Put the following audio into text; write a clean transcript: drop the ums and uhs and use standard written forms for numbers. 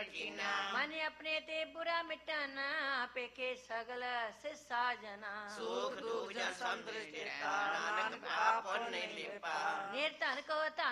ਕੀਨਾ ਮਨ ਆਪਣੇ ਤੇ ਬੁਰਾ ਮਿਟਾਨਾ ਪੇਕੇ ਸਗਲ ਸਿਸਾ ਜਨਾ ਸੁਖ ਦੁਖ ਜਨ ਸੰਤ੍ਰਿਸ਼ਟ ਚੇਤਾ ਨਾਨਕ ਆਪਨ ਨਹੀਂ ਲਿਪਾ ਨਿਰਧਨ ਕੋ ਧਨ